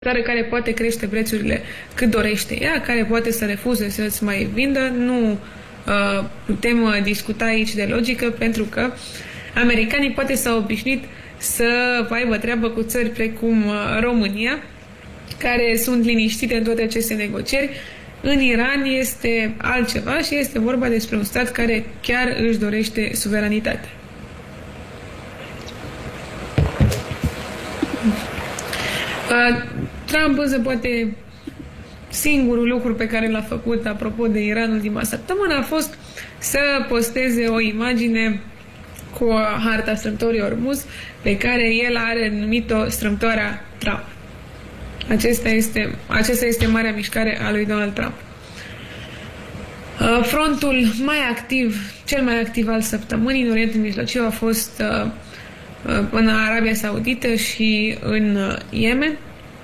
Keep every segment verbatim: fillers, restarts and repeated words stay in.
țară care poate crește prețurile cât dorește ea, care poate să refuze să-ți mai vindă. Nu uh, putem uh, discuta aici de logică, pentru că americanii poate s-au obișnuit să aibă treabă cu țări precum uh, România, care sunt liniștite în toate aceste negocieri. În Iran este altceva și este vorba despre un stat care chiar își dorește suveranitate. Trump însă poate singurul lucru pe care l-a făcut apropo de Iran ultima săptămână a fost să posteze o imagine cu harta strâmtorii Ormuz, pe care el are numit-o strâmtoarea Trump. Acesta este, acesta este marea mișcare a lui Donald Trump. Frontul mai activ, cel mai activ al săptămânii în Orientul Mijlociu a fost în Arabia Saudită și în Yemen.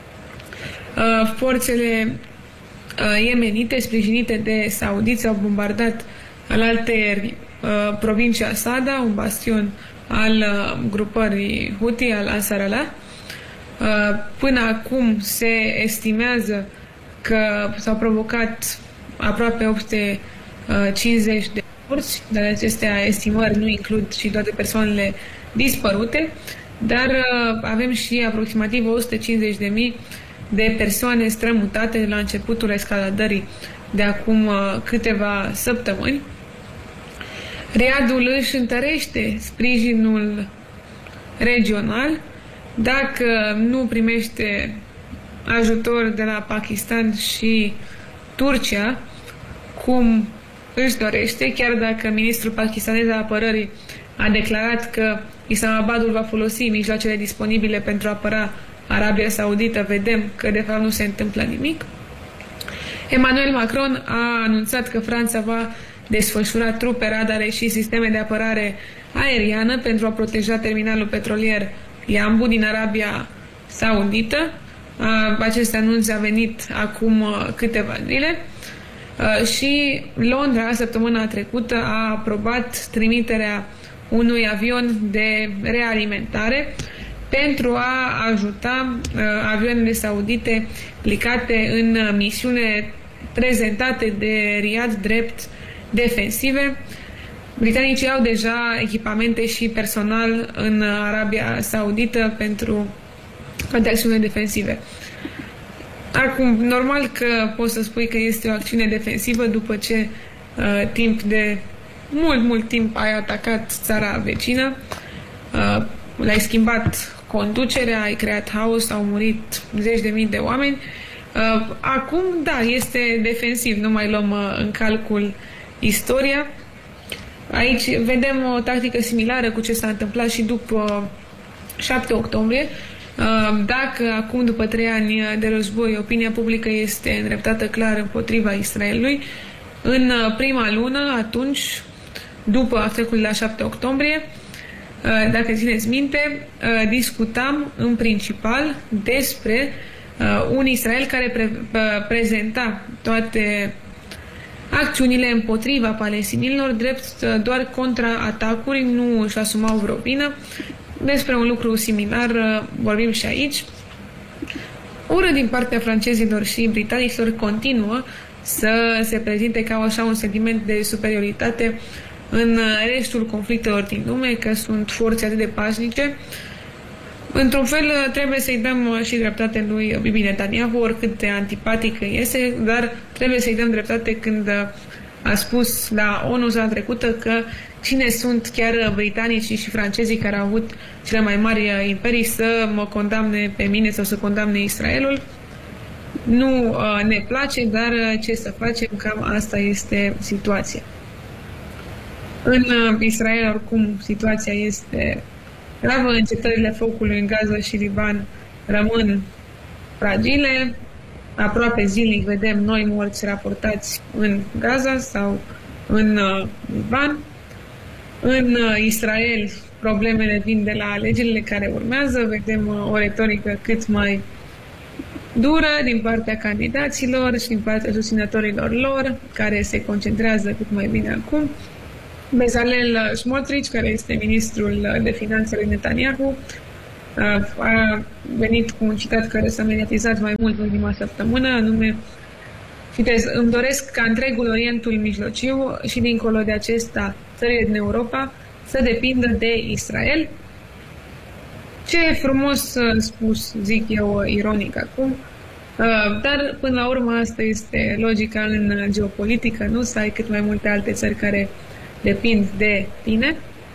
Forțele yemenite, sprijinite de saudiți, au bombardat alaltăieri provincia Sada, un bastion al grupării Houthi, al Ansar Allah. Până acum se estimează că s-au provocat aproape opt sute cincizeci de morți, dar acestea estimări nu includ și toate persoanele dispărute, dar avem și aproximativ o sută cincizeci de mii de persoane strămutate de la începutul escaladării de acum câteva săptămâni. Riadul își întărește sprijinul regional. Dacă nu primește ajutor de la Pakistan și Turcia, cum își dorește, chiar dacă ministrul pakistanez al apărării a declarat că Islamabadul va folosi mijloacele disponibile pentru a apăra Arabia Saudită, vedem că de fapt nu se întâmplă nimic. Emmanuel Macron a anunțat că Franța va desfășura trupe, radare și sisteme de apărare aeriană pentru a proteja terminalul petrolier Yanbu din Arabia Saudită. Acest anunț a venit acum câteva zile și Londra, săptămâna trecută, a aprobat trimiterea unui avion de realimentare pentru a ajuta avioanele saudite implicate în misiune prezentate de Riyadh drept defensive. Britanicii au deja echipamente și personal în Arabia Saudită pentru toate acțiunile defensive. Acum, normal că poți să spui că este o acțiune defensivă după ce uh, timp de mult, mult timp ai atacat țara vecină, uh, le-ai schimbat conducerea, ai creat haos, au murit zeci de mii de oameni. Uh, acum, da, este defensiv, nu mai luăm uh, în calcul istoria. Aici vedem o tactică similară cu ce s-a întâmplat și după șapte octombrie. Dacă acum, după trei ani de război, opinia publică este îndreptată clar împotriva Israelului, în prima lună, atunci, după atacurile la șapte octombrie, dacă țineți minte, discutam în principal despre un Israel care pre prezenta toate acțiunile împotriva palestinilor drept doar contraatacuri, nu își asumau vreo vină. Despre un lucru similar vorbim și aici. Ură din partea francezilor și britanicilor continuă să se prezinte ca așa un sentiment de superioritate în restul conflictelor din lume, că sunt forțe atât de pașnice. Într-un fel trebuie să-i dăm și dreptate lui Bibi Netanyahu, oricât de antipatică este, dar trebuie să-i dăm dreptate când a spus la ONU zilele trecută că cine sunt chiar britanicii și francezii care au avut cele mai mari imperii să mă condamne pe mine sau să condamne Israelul. Nu uh, ne place, dar ce să facem, cam asta este situația. În uh, Israel, oricum, situația este gravă, încetările focului în Gaza și Liban rămân fragile. Aproape zilnic vedem noi morți raportați în Gaza sau în uh, Liban. În uh, Israel problemele vin de la alegerile care urmează, vedem uh, o retorică cât mai dură din partea candidaților și din partea susținătorilor lor, care se concentrează cât mai bine acum. Bezalel Smotrich, care este ministrul de finanțe lui Netanyahu, a venit cu un citat care s-a mediatizat mai mult în ultima săptămână, anume, citez, îmi doresc ca întregul Orientul Mijlociu și dincolo de acesta țările din Europa să depindă de Israel. Ce frumos spus, zic eu, ironic acum, dar până la urmă asta este logica în geopolitică, nu? Să ai cât mai multe alte țări care depind de tine.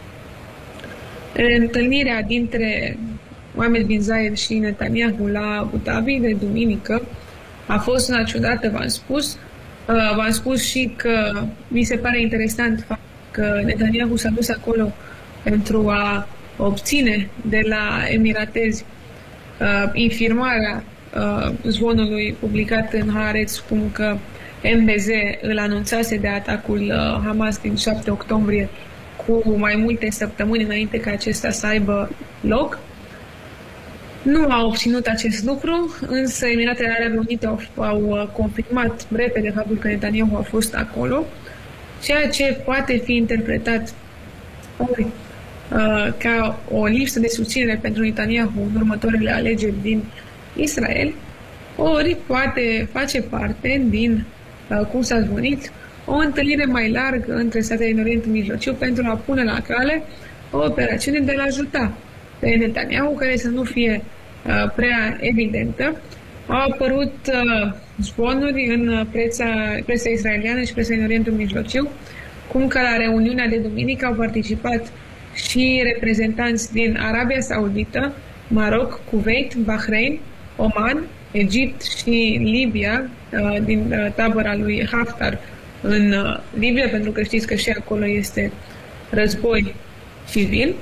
Întâlnirea dintre Mohammed bin Zayed și Netanyahu la Abu Dhabi de duminică a fost una ciudată, v-am spus. V-am spus și că mi se pare interesant faptul că Netanyahu s-a dus acolo pentru a obține de la emiratezi uh, infirmarea uh, zvonului publicat în Haaretz, cum că M B Z îl anunțase de atacul uh, Hamas din șapte octombrie cu mai multe săptămâni înainte ca acesta să aibă loc. Nu a obținut acest lucru, însă Emiratele Arabe Unite au, au confirmat repede faptul că Netanyahu a fost acolo, ceea ce poate fi interpretat ori uh, ca o lipsă de susținere pentru Netanyahu în următoarele alegeri din Israel, ori poate face parte din, uh, cum s-a zvonit, o întâlnire mai largă între statele din Orientul Mijlociu pentru a pune la cale o operațiune de a ajuta pe Netanyahu, care să nu fie uh, prea evidentă. Au apărut uh, zvonuri în preța, presa israeliană și presa din Orientul Mijlociu, cum că la reuniunea de duminică au participat și reprezentanți din Arabia Saudită, Maroc, Kuwait, Bahrain, Oman, Egipt și Libia, uh, din uh, tabăra lui Haftar în uh, Libia, pentru că știți că și acolo este război civil.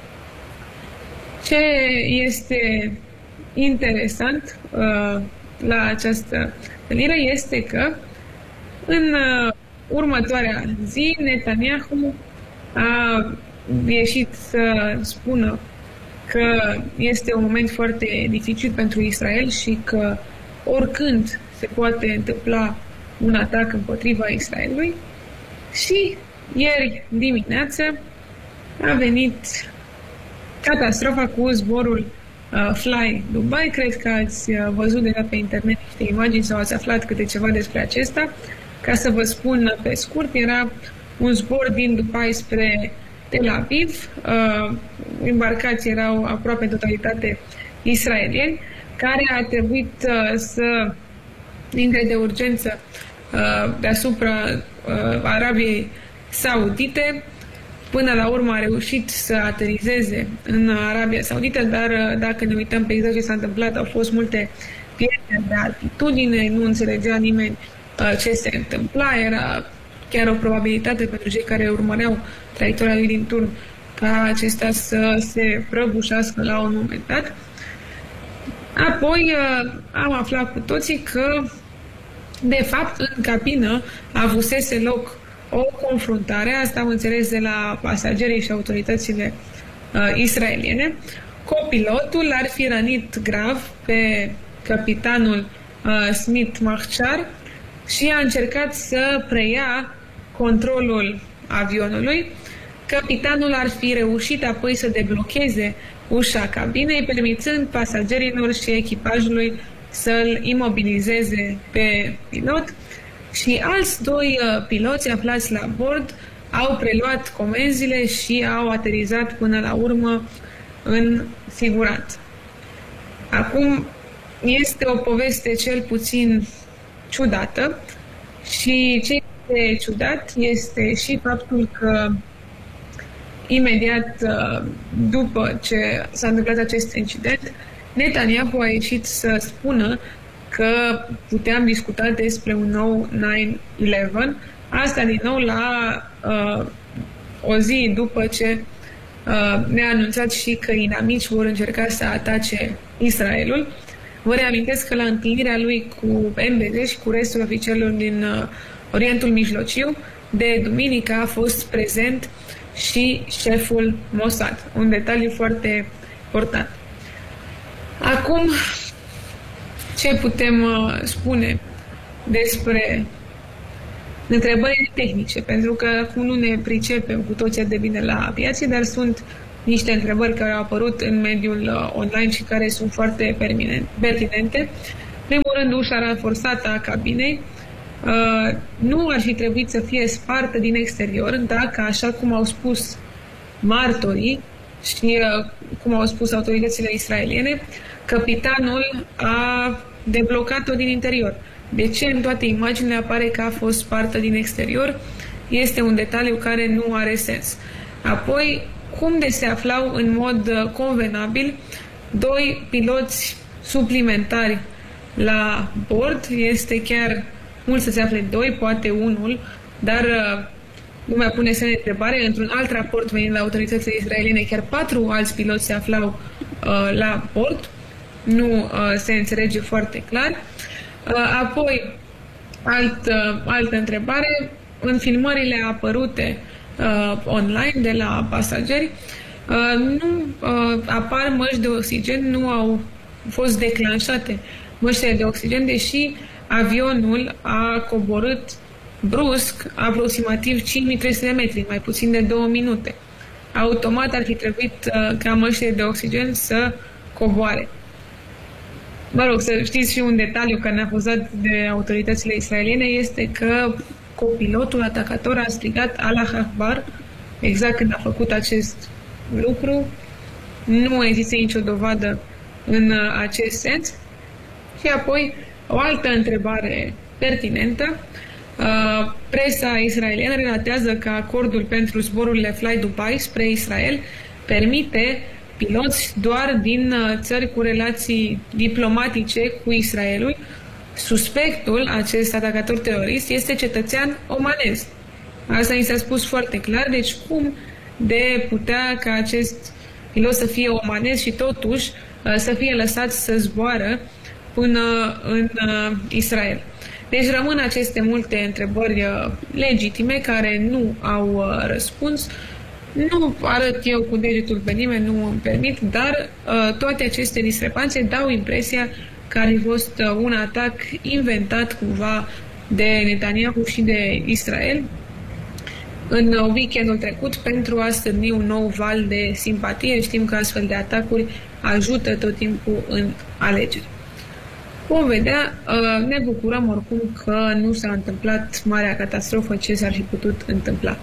Ce este interesant uh, la această întâlnire este că în uh, următoarea zi Netanyahu a ieșit să spună că este un moment foarte dificil pentru Israel și că oricând se poate întâmpla un atac împotriva Israelului. Și ieri dimineață a venit catastrofa cu zborul uh, Fly Dubai. Cred că ați uh, văzut deja pe internet niște imagini sau ați aflat câte ceva despre acesta. Ca să vă spun pe scurt, era un zbor din Dubai spre Tel Aviv. Uh, embarcații erau aproape în totalitate israelieni, care a trebuit uh, să intre de urgență uh, deasupra uh, Arabiei Saudite. Până la urmă a reușit să aterizeze în Arabia Saudită, dar dacă ne uităm pe exact ce s-a întâmplat, au fost multe pierderi de altitudine, nu înțelegea nimeni uh, ce se întâmpla, era chiar o probabilitate pentru cei care urmăreau traiectoria lui din turn ca acesta să se prăbușească la un moment dat. Apoi uh, am aflat cu toții că, de fapt, în cabină avusese loc o confruntare, asta am înțeles de la pasagerii și autoritățile uh, israeliene. Copilotul ar fi rănit grav pe capitanul uh, Smith Mahchar și a încercat să preia controlul avionului. Capitanul ar fi reușit apoi să deblocheze ușa cabinei, permițând pasagerilor și echipajului să-l imobilizeze pe pilot. Și alți doi uh, piloți aflați la bord au preluat comenzile și au aterizat până la urmă în siguranță. Acum, este o poveste cel puțin ciudată și ce este ciudat este și faptul că imediat uh, după ce s-a întâmplat acest incident, Netanyahu a ieșit să spună că puteam discuta despre un nou nine eleven, asta din nou la uh, o zi după ce uh, ne-a anunțat și că inamici vor încerca să atace Israelul. Vă reamintesc că la întâlnirea lui cu M B Z și cu restul oficialilor din uh, Orientul Mijlociu, de duminică a fost prezent și șeful Mossad. Un detaliu foarte important. Acum, ce putem uh, spune despre întrebările tehnice? Pentru că acum nu ne pricepem cu toții de bine la aviație, dar sunt niște întrebări care au apărut în mediul online și care sunt foarte pertinente. În primul rând, ușa ranforsată a cabinei uh, nu ar fi trebuit să fie spartă din exterior dacă, așa cum au spus martorii și uh, cum au spus autoritățile israeliene, capitanul a deblocat-o din interior. De ce în toate imaginile apare că a fost spartă din exterior? Este un detaliu care nu are sens. Apoi, cum de se aflau în mod uh, convenabil doi piloți suplimentari la bord? Este chiar mult să se afle doi, poate unul, dar uh, lumea pune semne de întrebare. Într-un alt raport venit la autoritățile israeliene, chiar patru alți piloți se aflau uh, la bord. Nu uh, se înțelege foarte clar. Uh, apoi, alt, uh, altă întrebare. În filmările apărute uh, online de la pasageri, uh, nu uh, apar măști de oxigen, nu au fost declanșate măștile de oxigen, deși avionul a coborât brusc aproximativ cinci mii trei sute de metri, mai puțin de două minute. Automat ar fi trebuit uh, ca măștile de oxigen să coboare. Mă rog, să știți și un detaliu care ne-a fost dat de autoritățile israeliene, este că copilotul atacator a strigat Allah Akbar exact când a făcut acest lucru. Nu există nicio dovadă în acest sens. Și apoi, o altă întrebare pertinentă. Presa israeliană relatează că acordul pentru zborurile Fly Dubai spre Israel permite piloți doar din țări cu relații diplomatice cu Israelul. Suspectul, acest atacator terorist, este cetățean omanez. Asta mi s-a spus foarte clar. Deci cum de putea ca acest pilot să fie omanez și totuși să fie lăsat să zboară până în Israel? Deci rămân aceste multe întrebări legitime care nu au răspuns. Nu arăt eu cu degetul pe nimeni, nu îmi permit, dar toate aceste discrepanțe dau impresia că ar fi fost un atac inventat cumva de Netanyahu și de Israel în weekendul trecut pentru a stârni un nou val de simpatie. Știm că astfel de atacuri ajută tot timpul în alegeri. Vom vedea, ne bucurăm oricum că nu s-a întâmplat marea catastrofă ce s-ar fi putut întâmpla.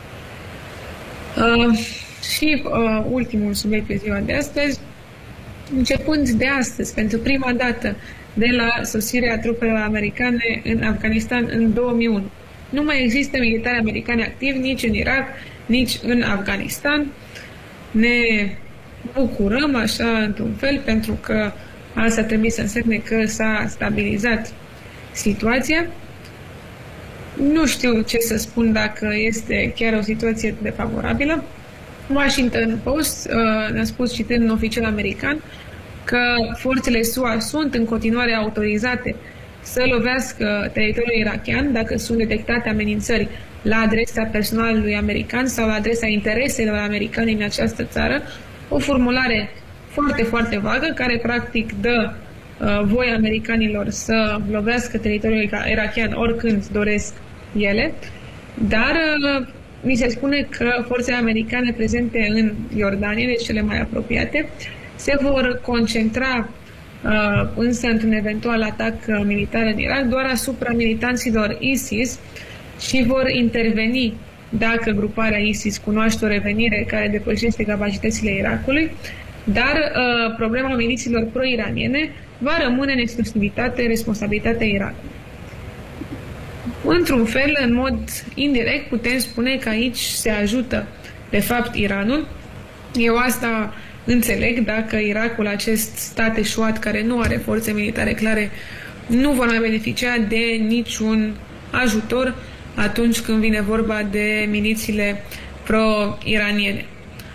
Și ultimul subiect pe ziua de astăzi. Începând de astăzi, pentru prima dată de la sosirea trupelor americane în Afganistan în două mii unu. Nu mai există militari americani activi nici în Irak, nici în Afganistan. Ne bucurăm așa într-un fel, pentru că asta trebuie să însemne că s-a stabilizat situația. Nu știu ce să spun dacă este chiar o situație defavorabilă. Washington Post uh, ne-a spus, citând un oficial american, că forțele S U A sunt în continuare autorizate să lovească teritoriul irakian dacă sunt detectate amenințări la adresa personalului american sau la adresa intereselor americane în această țară. O formulare foarte, foarte vagă, care practic dă uh, voie americanilor să lovească teritoriul irakian oricând doresc ele, dar uh, mi se spune că forțele americane prezente în Iordanie, deci cele mai apropiate, se vor concentra uh, însă într-un eventual atac uh, militar în Irak doar asupra militanților ISIS și vor interveni dacă gruparea ISIS cunoaște o revenire care depășește capacitățile Irakului, dar uh, problema milițiilor pro-iraniene va rămâne în exclusivitate responsabilitatea Irakului. Într-un fel, în mod indirect, putem spune că aici se ajută, de fapt, Iranul. Eu asta înțeleg, dacă Irakul, acest stat eșuat care nu are forțe militare clare, nu va mai beneficia de niciun ajutor atunci când vine vorba de milițiile pro-iraniene.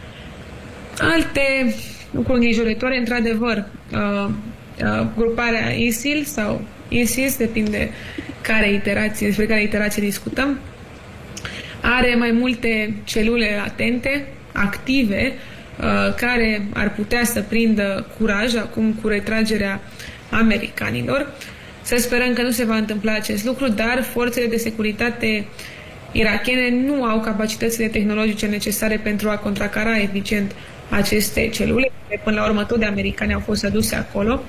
Alte lucruri îngrijorătoare, într-adevăr, uh, uh, gruparea ISIL sau ISIS, depinde care iterație, despre care iterație discutăm, are mai multe celule latente, active, uh, care ar putea să prindă curaj acum cu retragerea americanilor. Să sperăm că nu se va întâmpla acest lucru, dar forțele de securitate irakiene nu au capacitățile tehnologice necesare pentru a contracara eficient aceste celule, care până la urmă tot de americani au fost aduse acolo.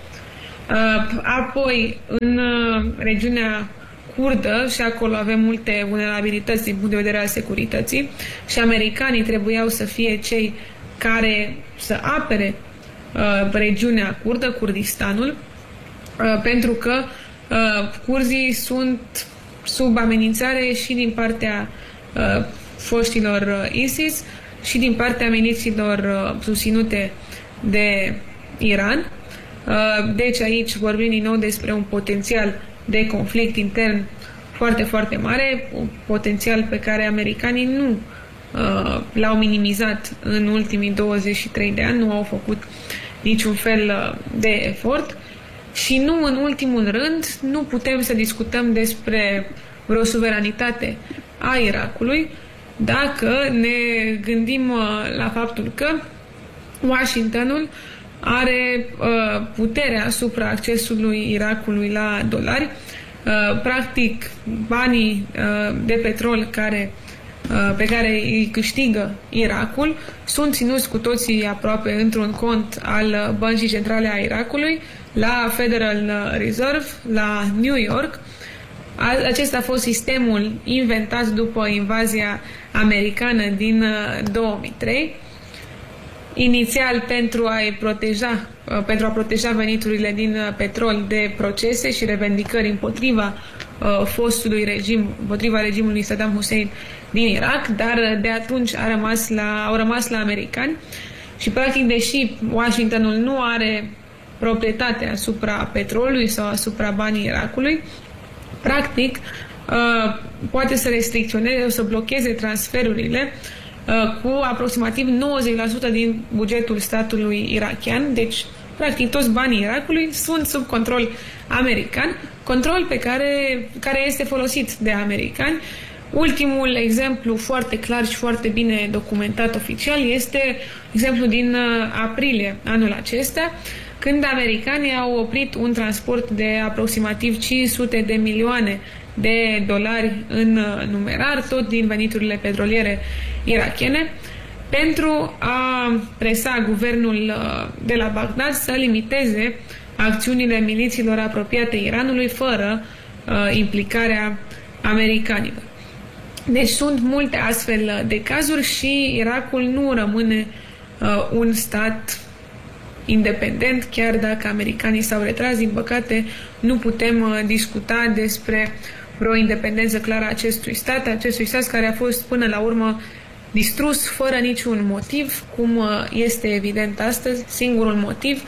Apoi, în regiunea kurdă, și acolo avem multe vulnerabilități din punct de vedere al securității, și americanii trebuiau să fie cei care să apere uh, regiunea kurdă, Kurdistanul, uh, pentru că uh, curzii sunt sub amenințare și din partea uh, foștilor ISIS și din partea milițiilor uh, susținute de Iran. Uh, deci aici vorbim din nou despre un potențial de conflict intern foarte, foarte mare, un potențial pe care americanii nu uh, l-au minimizat în ultimii douăzeci și trei de ani, nu au făcut niciun fel uh, de efort. Și nu în ultimul rând, nu putem să discutăm despre vreo suveranitate a Irakului dacă ne gândim uh, la faptul că Washingtonul are uh, puterea asupra accesului Irakului la dolari. Uh, practic, banii uh, de petrol care, uh, pe care îi câștigă Irakul sunt ținuți cu toții aproape într-un cont al Băncii Centrale a Irakului, la Federal Reserve, la New York. Acesta a fost sistemul inventat după invazia americană din două mii trei, inițial pentru a proteja, pentru a proteja veniturile din petrol de procese și revendicări împotriva fostului regim, împotriva regimului Saddam Hussein din Irak, dar de atunci a rămas la, au rămas la americani și practic, deși Washingtonul nu are proprietate asupra petrolului sau asupra banii Irakului, practic poate să restricționeze, să blocheze transferurile cu aproximativ nouăzeci la sută din bugetul statului irakian. Deci, practic, toți banii Irakului sunt sub control american, control pe care, care este folosit de americani. Ultimul exemplu foarte clar și foarte bine documentat oficial este exemplu din aprilie anul acesta, când americanii au oprit un transport de aproximativ cinci sute de milioane de dolari în numerar, tot din veniturile petroliere irakiene, pentru a presa guvernul de la Bagdad să limiteze acțiunile milițiilor apropiate Iranului fără uh, implicarea americanilor. Deci sunt multe astfel de cazuri și Irakul nu rămâne uh, un stat independent, chiar dacă americanii s-au retras. Din păcate, nu putem uh, discuta despre vreo independență clară a acestui stat, acestui stat care a fost până la urmă distrus fără niciun motiv, cum uh, este evident astăzi, singurul motiv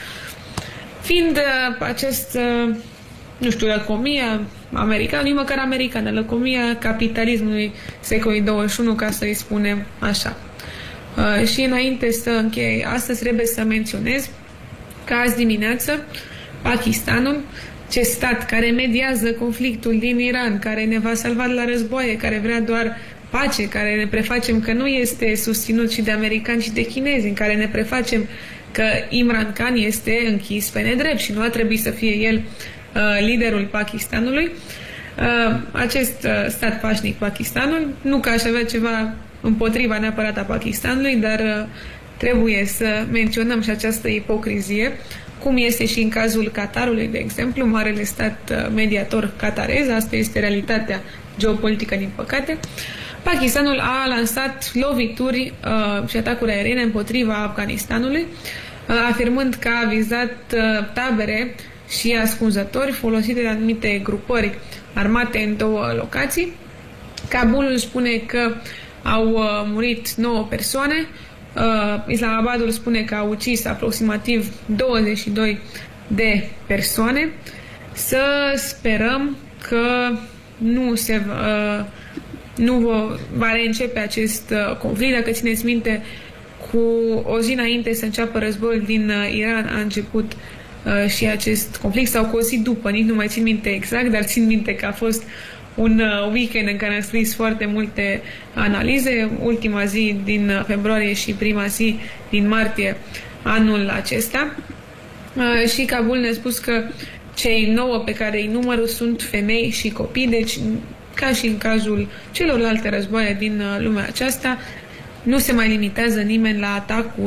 fiind uh, acest, uh, nu știu, lăcomia americană, nici măcar americană, lăcomia capitalismului secolului douăzeci și unu, ca să-i spunem așa. Uh, și înainte să închei, astăzi trebuie să menționez că azi dimineață Pakistanul, ce stat care mediază conflictul din Iran, care ne va salva de la războaie, care vrea doar pace, care ne prefacem că nu este susținut și de americani și de chinezi, în care ne prefacem că Imran Khan este închis pe nedrept și nu a trebuit să fie el uh, liderul Pakistanului. Uh, acest uh, stat pașnic, Pakistanul, nu că aș avea ceva împotriva neapărat a Pakistanului, dar uh, trebuie să menționăm și această ipocrizie, cum este și în cazul Qatarului, de exemplu, marele stat uh, mediator qatarez. Asta este realitatea geopolitică, din păcate. Pakistanul a lansat lovituri uh, și atacuri aeriene împotriva Afganistanului, uh, afirmând că a vizat uh, tabere și ascunzători folosite de anumite grupări armate în două locații. Kabulul spune că au uh, murit nouă persoane, uh, Islamabadul spune că au ucis aproximativ douăzeci și două de persoane. Să sperăm că nu se uh, nu va reîncepe acest conflict. Dacă țineți minte, cu o zi înainte să înceapă războiul din Iran a început uh, și acest conflict, sau cu o zi după, nici nu mai țin minte exact, dar țin minte că a fost un uh, weekend în care am scris foarte multe analize, ultima zi din februarie și prima zi din martie anul acesta. Uh, și Kabul ne-a spus că cei nouă pe care îi numără sunt femei și copii, deci ca și în cazul celorlalte războaie din lumea aceasta, nu se mai limitează nimeni la atacuri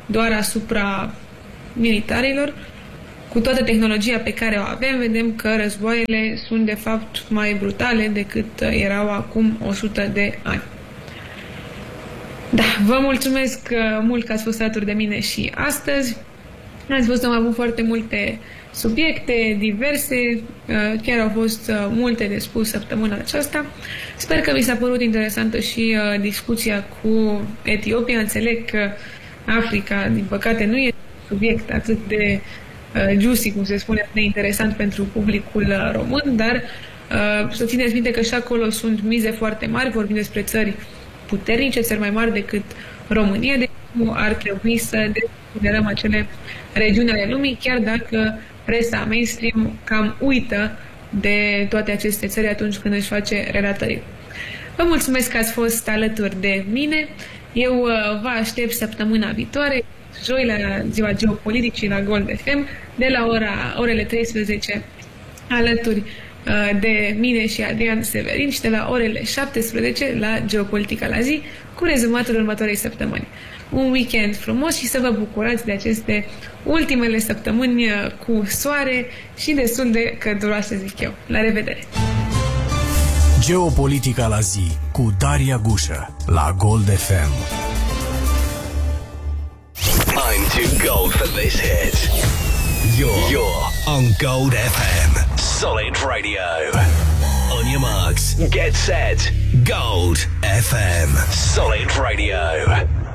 doar asupra militarilor. Cu toată tehnologia pe care o avem, vedem că războaiele sunt de fapt mai brutale decât erau acum o sută de ani. Da, vă mulțumesc mult că ați fost alături de mine și astăzi. Ați văzut, am avut foarte multe subiecte diverse, chiar au fost multe de spus săptămâna aceasta. Sper că vi s-a părut interesantă și discuția cu Etiopia. Înțeleg că Africa, din păcate, nu e un subiect atât de juicy, cum se spune, de interesant pentru publicul român, dar să țineți minte că și acolo sunt mize foarte mari, vorbim despre țări puternice, țări mai mari decât România, deci nu ar trebui să desconsiderăm acele regiuni ale lumii, chiar dacă presa mainstream cam uită de toate aceste țări atunci când își face relatări. Vă mulțumesc că ați fost alături de mine. Eu vă aștept săptămâna viitoare, joi, la ziua geopoliticii la Gold F M, de la ora, orele treisprezece, alături de mine și Adrian Severin, și de la orele șaptesprezece la Geopolitica la zi, cu rezumatul următoarei săptămâni. Un weekend frumos și să vă bucurați de aceste ultimele săptămâni cu soare și destul de călduroase, zic eu. La revedere! Geopolitica la zi cu Daria Gușă la Gold F M. I'm too gold for this hit. You're, you're on Gold F M. Solid radio. On your marks, get set. Gold F M. Solid radio.